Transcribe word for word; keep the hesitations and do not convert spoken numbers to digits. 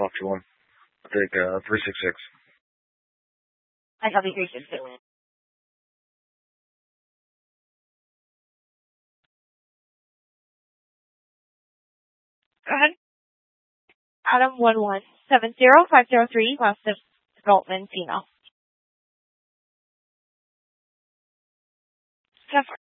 talk to him. I think uh, three six six. I have a three six six. Go ahead. Adam one one seven zero five zero three, last development female. Jeff,